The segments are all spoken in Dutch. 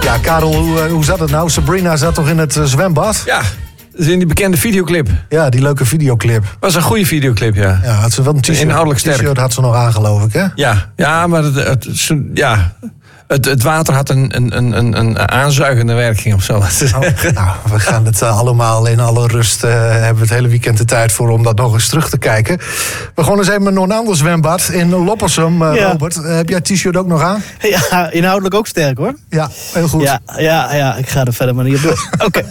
Ja, Karel, hoe zat het nou? Sabrina zat toch in het zwembad? Ja, dat is in die bekende videoclip. Ja, die leuke videoclip. Was een goede videoclip, ja. Ja, had ze wel een t-shirt. Inhoudelijk sterk. T-shirt had ze nog aan, geloof ik, hè? Ja, maar het water had een aanzuigende werking of zo. Nou, we gaan het allemaal in alle rust. Hebben we het hele weekend de tijd voor om dat nog eens terug te kijken. We gaan eens even naar een ander zwembad in Loppersum. Robert, heb jij het t-shirt ook nog aan? Ja, inhoudelijk ook sterk, hoor. Ja, heel goed. Ja, ik ga er verder maar niet op door. Oké.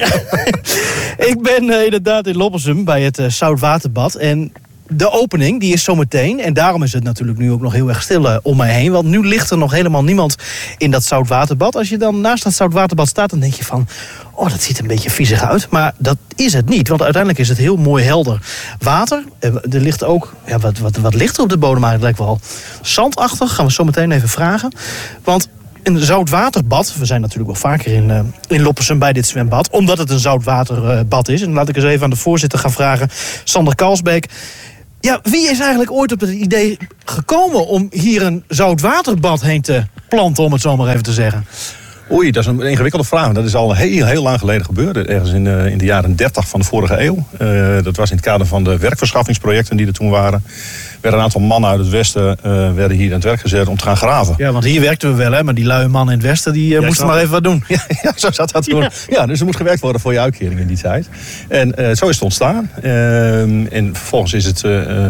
Ik ben inderdaad in Loppersum bij het Zoutwaterbad. En de opening, die is zometeen. En daarom is het natuurlijk nu ook nog heel erg stil om mij heen. Want nu ligt er nog helemaal niemand in dat Zoutwaterbad. Als je dan naast dat Zoutwaterbad staat, dan denk je van... oh, dat ziet er een beetje viezig uit. Maar dat is het niet. Want uiteindelijk is het heel mooi helder water. Er ligt ook... ja, wat ligt er op de bodem eigenlijk? Het lijkt wel zandachtig. Gaan we zo meteen even vragen. Want een zoutwaterbad... we zijn natuurlijk wel vaker in Loppersum bij dit zwembad... omdat het een zoutwaterbad is. En laat ik eens even aan de voorzitter gaan vragen. Sander Kalsbeek. Ja, wie is eigenlijk ooit op het idee gekomen... om hier een zoutwaterbad heen te planten, om het zo maar even te zeggen? Oei, dat is een ingewikkelde vraag. Dat is al heel lang geleden gebeurd. Ergens in de jaren 30 van de vorige eeuw. Dat was in het kader van de werkverschaffingsprojecten die er toen waren. Er werden een aantal mannen uit het westen werden hier aan het werk gezet om te gaan graven. Ja, want hier werkten we wel, hè. Maar die luie mannen in het westen, die moesten maar even wat doen. Ja, zo zat dat toen. Ja, dus er moest gewerkt worden voor je uitkering in die tijd. En zo is het ontstaan. En vervolgens is het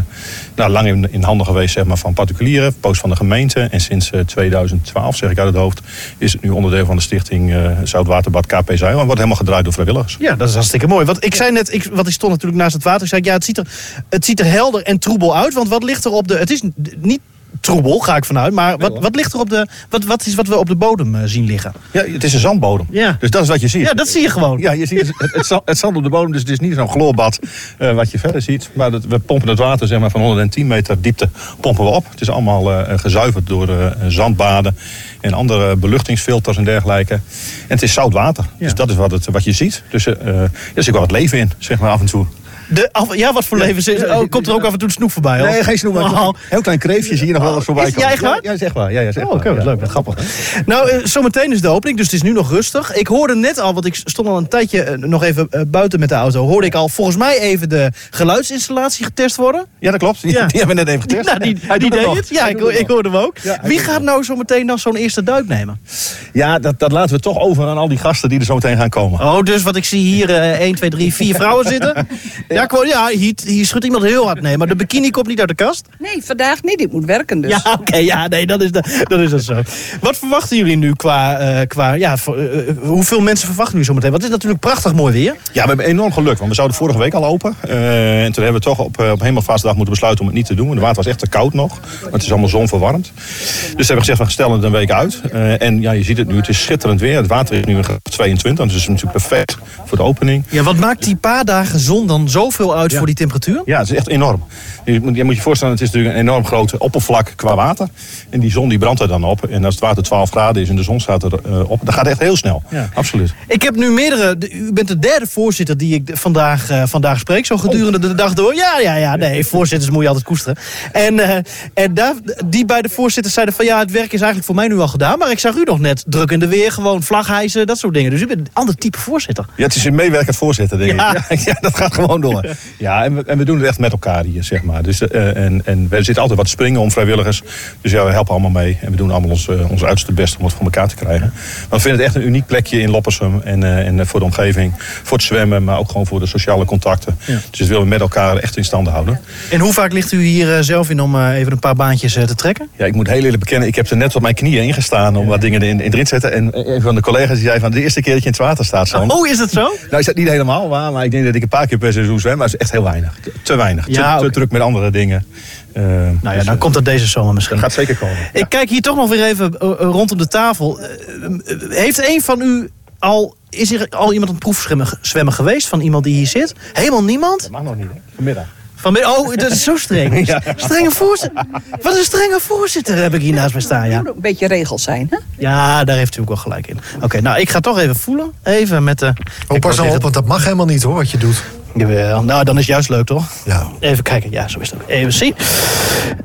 lang in handen geweest, zeg maar, van particulieren, post van de gemeente. En sinds 2012, zeg ik uit het hoofd, is het nu onderdeel van de stichting Zoutwaterbad KP Zuil. En wordt helemaal gedraaid door vrijwilligers. Ja, dat is hartstikke mooi. Want ik zei net, ik stond natuurlijk naast het water. Ik zei, ja, het ziet er helder en troebel uit. Want wat ligt er op de... Het is niet troebel, ga ik vanuit. Maar wat ligt er op de... Wat is wat we op de bodem zien liggen? Ja, het is een zandbodem. Ja. Dus dat is wat je ziet. Ja, dat zie je gewoon. Ja, je ziet het zand op de bodem. Dus het is niet zo'n gloorbad wat je verder ziet. Maar we pompen het water, zeg maar, van 110 meter diepte pompen we op. Het is allemaal gezuiverd door zandbaden en andere beluchtingsfilters en dergelijke. En het is zout water. Ja. Dus dat is wat je ziet. Dus er zit wel wat leven in, zeg maar, af en toe. Wat voor leven? Komt er ook af en toe een snoep voorbij? Hoor? Nee, geen snoep. Maar heel klein kreefje zie je nog wel eens voorbij komen. Ja, echt waar? Ja, zeg maar. Ja, zeg oké, wat leuk, wat grappig. Nou, zometeen is de opening, dus het is nu nog rustig. Ik hoorde net al, want ik stond al een tijdje nog even buiten met de auto. Hoorde ik al volgens mij even de geluidsinstallatie getest worden? Ja, dat klopt. Die hebben we net even getest. Nou, die deed het? Ja, ik hoorde hem ook. Ja, wie gaat nou zometeen dan zo'n eerste duik nemen? Ja, dat laten we toch over aan al die gasten die er zometeen gaan komen. Oh, dus wat ik zie hier 1, 2, 3, 4 vrouwen zitten. Ja, hier schudt iemand heel hard. Nee, maar de bikini komt niet uit de kast? Nee, vandaag niet. Ik moet werken dus. Ja, oké, nee, dat is dat zo. Wat verwachten jullie nu hoeveel mensen verwachten jullie zo meteen? Want het is natuurlijk prachtig mooi weer. Ja, we hebben enorm geluk, want we zouden vorige week al open. En toen hebben we toch op Hemelvaartsdag moeten besluiten om het niet te doen. De water was echt te koud nog. Maar het is allemaal zonverwarmd. Dus hebben we gezegd, we stellen het een week uit. En ja, je ziet het nu, het is schitterend weer. Het water is nu in graad 22, dus het is natuurlijk perfect voor de opening. Ja, wat maakt die paar dagen zon dan zoveel uit voor die temperatuur? Ja, het is echt enorm. Je moet je voorstellen, het is natuurlijk een enorm groot oppervlak qua water. En die zon die brandt er dan op. En als het water 12 graden is en de zon staat er op, dan gaat het echt heel snel. Ja. Absoluut. Ik heb nu u bent de derde voorzitter die ik vandaag spreek, zo gedurende de dag door. Ja, nee, voorzitters moet je altijd koesteren. En die beide voorzitters zeiden van ja, het werk is eigenlijk voor mij nu al gedaan. Maar ik zag u nog net druk in de weer, gewoon vlag hijsen, dat soort dingen. Dus u bent een ander type voorzitter. Ja, het is een meewerkend voorzitter, denk ik. Ja, dat gaat gewoon door. Ja, en we doen het echt met elkaar hier, zeg maar. Dus, en we zitten altijd wat te springen om vrijwilligers. Dus ja, we helpen allemaal mee. En we doen allemaal ons uiterste best om het voor elkaar te krijgen. Maar we vinden het echt een uniek plekje in Loppersum. En voor de omgeving, voor het zwemmen, maar ook gewoon voor de sociale contacten. Ja. Dus dat willen we met elkaar echt in stand houden. En hoe vaak ligt u hier zelf in om even een paar baantjes te trekken? Ja, ik moet heel eerlijk bekennen, ik heb er net op mijn knieën ingestaan om wat dingen in erin te zetten. En een van de collega's die zei van de eerste keer dat je in het water staat. Oh, is dat zo? Nou, is dat niet helemaal waar, maar ik denk dat ik een paar keer per seizoen zwem. Maar het is echt heel weinig. Te weinig. Ja, te druk met andere dingen. Nou ja, dan komt dat deze zomer misschien. Dat gaat zeker komen. Ik kijk hier toch nog weer even rondom de tafel. Heeft een van u is er al iemand een proefzwemmen geweest van iemand die hier zit? Helemaal niemand? Dat mag nog niet, hè? Vanmiddag. Oh, dat is zo streng. Ja. Strenge voorzitter. Wat een strenge voorzitter heb ik hier naast me staan. Ja. Het moet ook een beetje regels zijn, hè? Ja, daar heeft u ook wel gelijk in. Oké, nou, ik ga toch even voelen. Even met de... Pas nou op, want dat mag helemaal niet, hoor, wat je doet. Jawel, nou, dan is het juist leuk, toch? Ja. Even kijken, ja, zo is het ook. Even zien.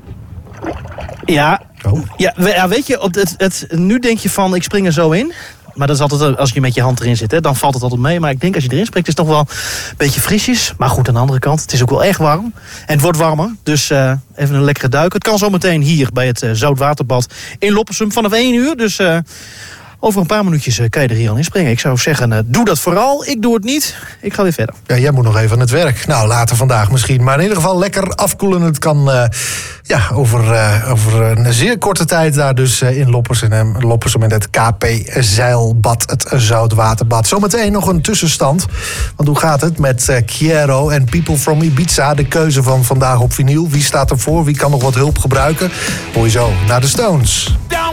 Ja. Oh. Ja, weet je, nu denk je van, ik spring er zo in. Maar dat is altijd, als je met je hand erin zit, hè, dan valt het altijd mee. Maar ik denk als je erin spreekt, is het toch wel een beetje frisjes. Maar goed, aan de andere kant, het is ook wel erg warm. En het wordt warmer, dus even een lekkere duik. Het kan zometeen hier bij het Zoutwaterbad in Loppersum vanaf 1 uur. Dus over een paar minuutjes kan je er hier al in springen. Ik zou zeggen, doe dat vooral. Ik doe het niet. Ik ga weer verder. Ja, jij moet nog even aan het werk. Nou, later vandaag misschien. Maar in ieder geval lekker afkoelen. Het kan over een zeer korte tijd daar dus in Loppersum in het KP Zeilbad, het Zoutwaterbad. Zometeen nog een tussenstand. Want hoe gaat het met Chiero en People from Ibiza? De keuze van vandaag op vinyl. Wie staat ervoor? Wie kan nog wat hulp gebruiken? Hoor je zo naar de Stones.